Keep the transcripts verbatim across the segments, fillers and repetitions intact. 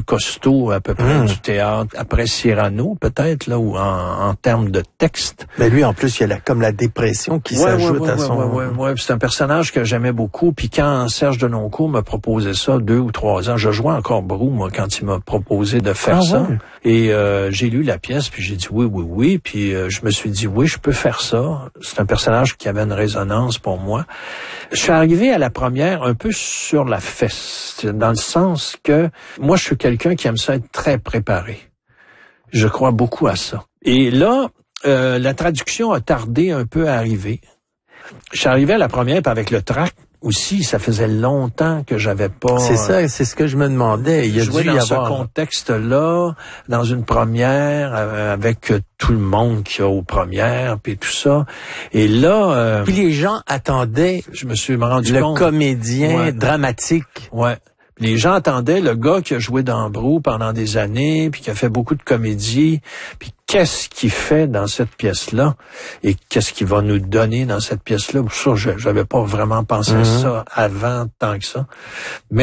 costaud à peu près mmh. du théâtre, après Cyrano peut-être, là, ou en, en termes de texte. Mais lui, en plus, il y a la, comme la dépression qui ouais, s'ajoute ouais, ouais, à son... Ouais, ouais, ouais, ouais. C'est un personnage que j'aimais beaucoup. Puis quand Serge Denoncourt m'a proposé ça, deux ou trois ans, je jouais encore Brou, moi, quand il m'a proposé de faire ah, ça. Ouais. Et euh, j'ai lu la pièce, puis j'ai dit oui, oui, oui. Puis euh, je me suis dit, oui, je peux faire ça. C'est un personnage qui avait une résonance pour moi. Je suis arrivé à la première un peu sur la fesse, dans le sens que moi, je suis quelqu'un qui aime ça être très préparé. Je crois beaucoup à ça. Et là, euh, la traduction a tardé un peu à arriver. Je suis arrivé à la première, puis avec le tract aussi, ça faisait longtemps que j'avais pas... C'est ça, c'est ce que je me demandais. Il y a joué dû dans y ce avoir... contexte-là, dans une première, euh, avec tout le monde qui a aux premières, puis tout ça. Et là... Euh, puis les gens attendaient... Je me suis rendu le compte... Le comédien ouais. dramatique. Ouais. Les gens attendaient le gars qui a joué dans Brou pendant des années, puis qui a fait beaucoup de comédie, puis qu'est-ce qu'il fait dans cette pièce-là, et qu'est-ce qu'il va nous donner dans cette pièce-là. Pour ça, je j'avais pas vraiment pensé mm-hmm. à ça avant tant que ça, mais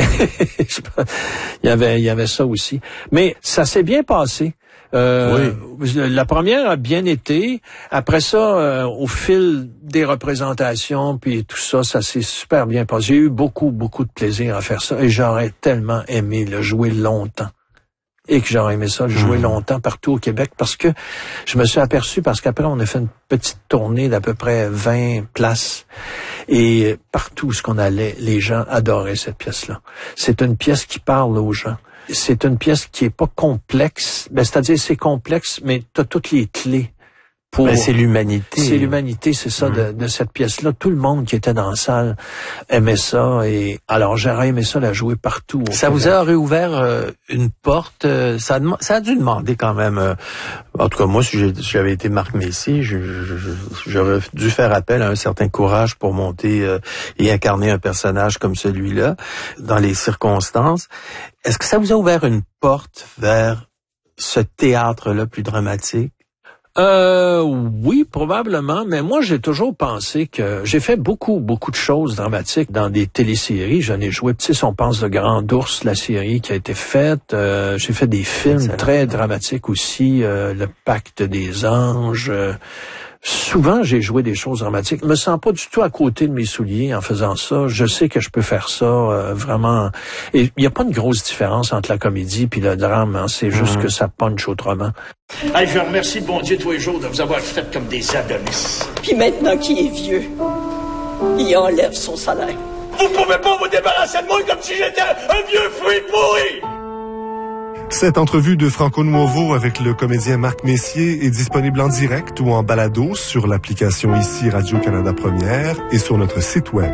il y avait il y avait ça aussi. Mais ça s'est bien passé. Euh, oui. La première a bien été. Après ça, euh, au fil des représentations, puis tout ça, ça s'est super bien passé. J'ai eu beaucoup, beaucoup de plaisir à faire ça. Et j'aurais tellement aimé le jouer longtemps. Et que j'aurais aimé ça, le jouer mmh. longtemps partout au Québec. Parce que je me suis aperçu, parce qu'après, on a fait une petite tournée d'à peu près vingt places. Et partout où ce qu'on allait, les gens adoraient cette pièce-là. C'est une pièce qui parle aux gens. C'est une pièce qui est pas complexe. Ben, c'est-à-dire, c'est complexe, mais t'as toutes les clés pour... Ben, c'est l'humanité. C'est l'humanité, c'est ça, mmh. de, de cette pièce-là. Tout le monde qui était dans la salle aimait ça. Et alors, j'aurais aimé ça la jouer partout. Ça Québec. Vous a réouvert euh, une porte. Euh, ça, a, ça a dû demander quand même... Euh, en tout cas, moi, si j'avais été Marc Messier, je, je, je, j'aurais dû faire appel à un certain courage pour monter euh, et incarner un personnage comme celui-là, dans les circonstances. Est-ce que ça vous a ouvert une porte vers ce théâtre-là plus dramatique? Euh, oui, probablement, mais moi, j'ai toujours pensé que j'ai fait beaucoup, beaucoup de choses dramatiques dans des téléséries. J'en ai joué, tu sais, si on pense de Grand Ours, la série qui a été faite. Euh, j'ai fait des films Excellent. Très dramatiques aussi, euh, Le Pacte des Anges. Euh, souvent, j'ai joué des choses dramatiques. Je me sens pas du tout à côté de mes souliers en faisant ça. Je sais que je peux faire ça euh, vraiment. Et il y a pas une grosse différence entre la comédie puis le drame. Hein. C'est juste mmh. que ça punch autrement. Hey, je remercie le bon Dieu tous les jours de vous avoir fait comme des Adonis. Puis maintenant qu'il est vieux, il enlève son salaire. Vous pouvez pas vous débarrasser de moi comme si j'étais un vieux fruit pourri! Cette entrevue de Franco Nuovo avec le comédien Marc Messier est disponible en direct ou en balado sur l'application ici Radio-Canada Première et sur notre site web.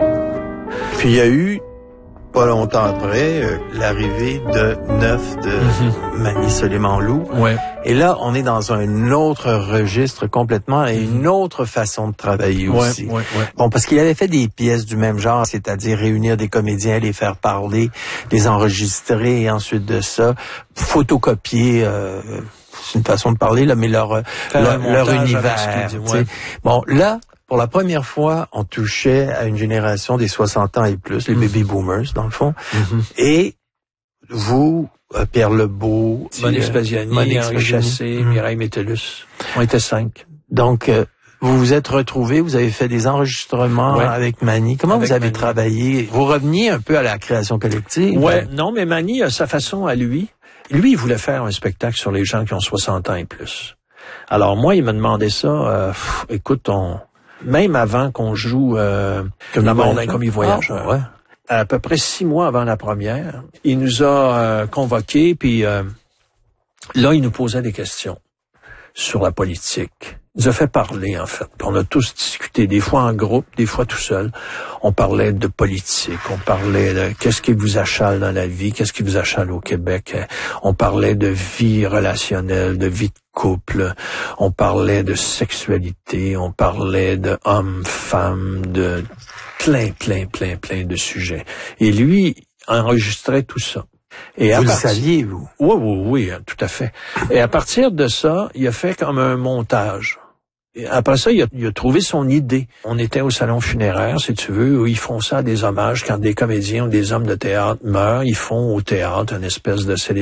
Puis il y a eu, pas longtemps après, euh, l'arrivée de Neuf de mm-hmm. Manny Soleiman-Loup. Ouais. Et là, on est dans un autre registre complètement et une autre façon de travailler ouais, aussi. Ouais, ouais. Bon, parce qu'il avait fait des pièces du même genre, c'est-à-dire réunir des comédiens, les faire parler, les enregistrer et ensuite de ça, photocopier, euh, c'est une façon de parler, là, mais leur, leur, leur univers. Dit, ouais. Bon, là, pour la première fois, on touchait à une génération des soixante ans et plus, les mmh. baby boomers, dans le fond. Mmh. Et vous, Pierre Lebeau, Monique Spaziani, Henri Chassé, mmh. Mireille Métellus. On était cinq. Donc, euh, vous vous êtes retrouvés, vous avez fait des enregistrements ouais. avec Manny. Comment avec vous avez Manny. Travaillé? Vous reveniez un peu à la création collective? Ouais, non, mais Manny a sa façon à lui. Lui, il voulait faire un spectacle sur les gens qui ont soixante ans et plus. Alors moi, il m'a demandé ça. Euh, pff, écoute, on... même avant qu'on joue euh, comme La mort d'un commis voyageur, ah, ouais. à peu près six mois avant la première, il nous a euh, convoqués, puis euh, là, il nous posait des questions sur la politique. Il nous a fait parler, en fait. Puis on a tous discuté, des fois en groupe, des fois tout seul. On parlait de politique, on parlait de qu'est-ce qui vous achale dans la vie, qu'est-ce qui vous achale au Québec. On parlait de vie relationnelle, de vie de couple. On parlait de sexualité, on parlait de hommes, femmes, de plein, plein, plein, plein de sujets. Et lui enregistrait tout ça. Et vous le partir... saviez, vous? Oui, oui, oui, tout à fait. Et à partir de ça, il a fait comme un montage. Et après ça, il a, il a trouvé son idée. On était au salon funéraire, si tu veux, où ils font ça à des hommages quand des comédiens ou des hommes de théâtre meurent. Ils font au théâtre une espèce de célébration.